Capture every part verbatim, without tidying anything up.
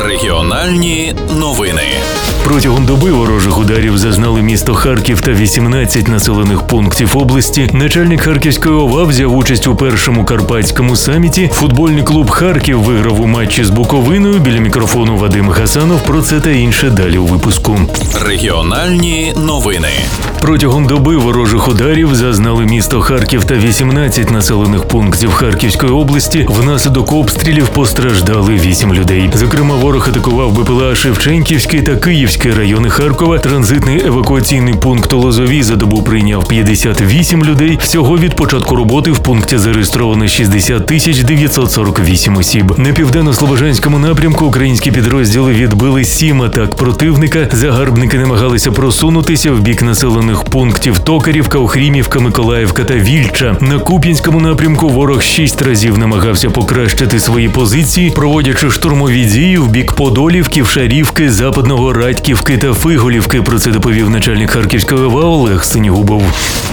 Регіональні новини. Протягом доби ворожих ударів зазнали місто Харків та вісімнадцять населених пунктів області. Начальник Харківської ОВА взяв участь у першому карпатському саміті. Футбольний клуб «Харків» виграв у матчі з Буковиною. Біля мікрофону Вадим Гасанов. Про це та інше далі у випуску. Регіональні новини. Протягом доби ворожих ударів зазнали місто Харків та вісімнадцять населених пунктів Харківської області. Внаслідок обстрілів постраждали вісім людей. Зокрема, ворог атакував БПЛА Шевченківський та Київський райони Харкова. Транзитний евакуаційний пункт у Лозовій за добу прийняв п'ятдесят вісім людей. Всього від початку роботи в пункті зареєстровано шістдесят тисяч дев'ятсот сорок вісім осіб. На південно-слобожанському напрямку українські підрозділи відбили сім атак противника. Загарбники намагалися просунутися в бік населених пунктів Токарівка, Охрімівка, Миколаївка та Вільча. На Куп'янському напрямку ворог шість разів намагався покращити свої позиції, проводячи штурмові дії в бік Подолівки, Вшарівки, Западного Радьківки та Фиголівки. Про це доповів начальник Харківської ОВА Олег Синігубов.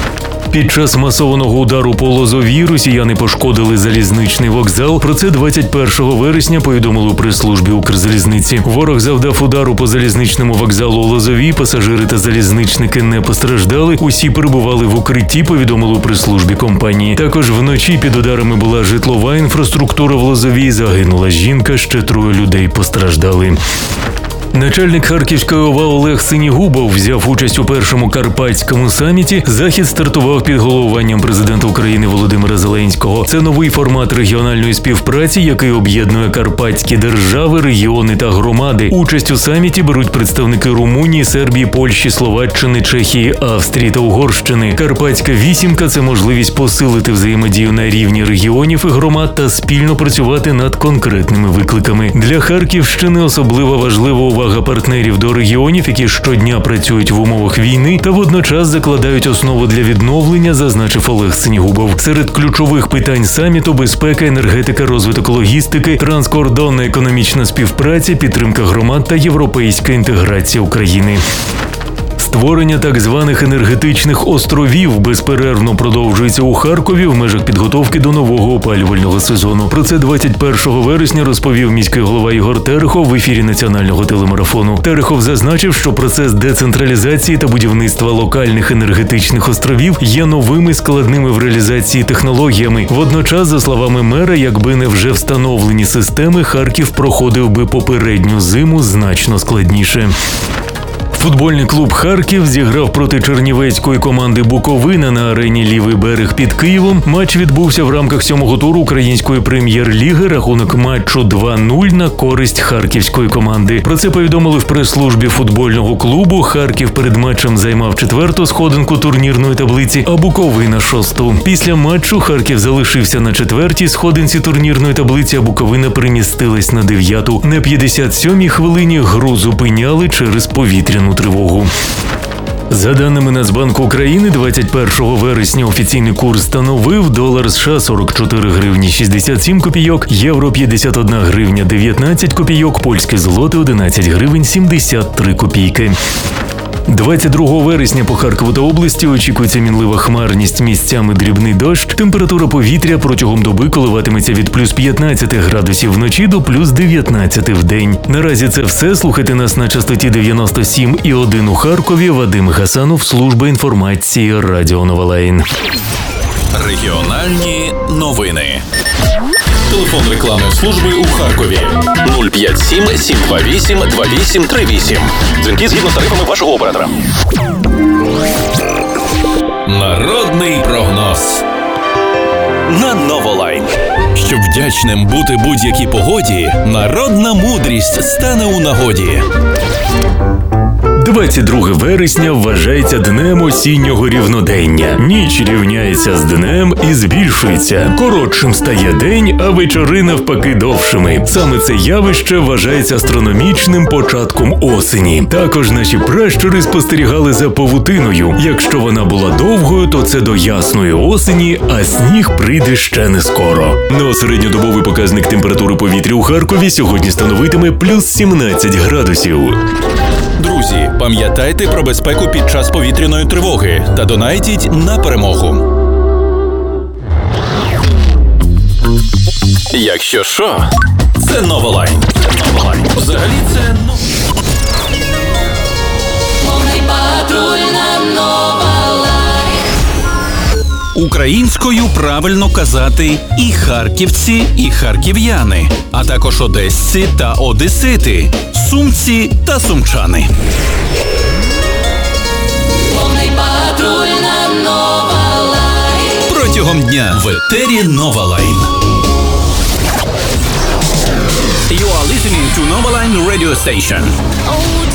Під час масованого удару по Лозовій росіяни пошкодили залізничний вокзал. Про це двадцять першого вересня повідомили у прес-службі Укрзалізниці. Ворог завдав удару по залізничному вокзалу у Лозовій. Пасажири та залізничники не постраждали. Усі перебували в укритті, повідомили у прес-службі компанії. Також вночі під ударами була житлова інфраструктура в Лозовій. Загинула жінка, ще троє людей постраждали. Начальник Харківської ОВА Олег Синігубов взяв участь у першому карпатському саміті. Захід стартував під головуванням президента України Володимира Зеленського. Це новий формат регіональної співпраці, який об'єднує карпатські держави, регіони та громади. Участь у саміті беруть представники Румунії, Сербії, Польщі, Словаччини, Чехії, Австрії та Угорщини. Карпатська вісімка – це можливість посилити взаємодію на рівні регіонів і громад та спільно працювати над конкретними викликами. Для Харківщини особливо важлива увага партнерів до регіонів, які щодня працюють в умовах війни та водночас закладають основу для відновлення, зазначив Олег Синігубов. Серед ключових питань саміту – безпека, енергетика, розвиток логістики, транскордонна економічна співпраця, підтримка громад та європейська інтеграція України. Створення так званих енергетичних островів безперервно продовжується у Харкові в межах підготовки до нового опалювального сезону. Про це двадцять першого вересня розповів міський голова Ігор Терехов в ефірі національного телемарафону. Терехов зазначив, що процес децентралізації та будівництва локальних енергетичних островів є новими складними в реалізації технологіями. Водночас, за словами мера, якби не вже встановлені системи, Харків проходив би попередню зиму значно складніше. Футбольний клуб «Харків» зіграв проти чернівецької команди «Буковина» на арені «Лівий берег» під Києвом. Матч відбувся в рамках сьомого туру української прем'єр-ліги. Рахунок матчу два нуль на користь харківської команди. Про це повідомили в прес-службі футбольного клубу. Харків перед матчем займав четверту сходинку турнірної таблиці, а «Буковина» – шосту. Після матчу Харків залишився на четвертій сходинці турнірної таблиці, а «Буковина» перемістилась на дев'яту. На п'ятдесят сьомій хвилині гру зупиняли через повітряну тривогу. За даними Нацбанку України, двадцять першого вересня офіційний курс становив долар США сорок чотири гривні шістдесят сім копійок, євро п'ятдесят одна гривня дев'ятнадцять копійок, польське злоте одинадцять гривень сімдесят три копійки. двадцять другого вересня по Харкову та області очікується мінлива хмарність, місцями дрібний дощ. Температура повітря протягом доби коливатиметься від плюс п'ятнадцяти градусів вночі до плюс дев'ятнадцяти в день. Наразі це все. Слухайте нас на частоті дев'яносто сім і один у Харкові. Вадим Гасанов, служба інформації Радіо Новолайн. Регіональні новини. Телефон рекламної служби у Харкові нуль п'ять сім сім два вісім два вісім три вісім. Дзвінки згідно з тарифами вашого оператора. Народний прогноз на Новолайн. Щоб вдячним бути будь-якій погоді, народна мудрість стане у нагоді. двадцять друге вересня вважається днем осіннього рівнодення. Ніч рівняється з днем і збільшується. Коротшим стає день, а вечори навпаки довшими. Саме це явище вважається астрономічним початком осені. Також наші пращури спостерігали за павутиною. Якщо вона була довгою, то це до ясної осені, а сніг прийде ще не скоро. Но середньодобовий показник температури повітря у Харкові сьогодні становитиме плюс сімнадцять градусів. Друзі, пам'ятайте про безпеку під час повітряної тривоги та донайтіть на перемогу. Якщо що, це Новолайн. Взагалі це ну. Повний патруль на Нова Лайф. Українською правильно казати і харківці, і харків'яни, а також одесці та одесити, сумці та сумчани. Повний патруль на Нова Лайф. Протягом дня в етері Нова Лайн. You are listening to Nova Line radio station. Old